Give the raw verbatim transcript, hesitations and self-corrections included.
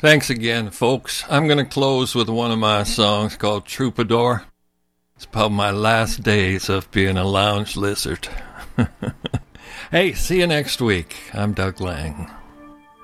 Thanks again, folks. I'm going to close with one of my songs called Troubadour. It's about my last days of being a lounge lizard. Hey, see you next week. I'm Doug Lang.